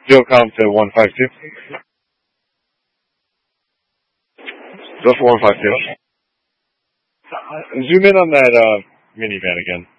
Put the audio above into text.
Still count to 152. Still for 152. Zoom in on that minivan again.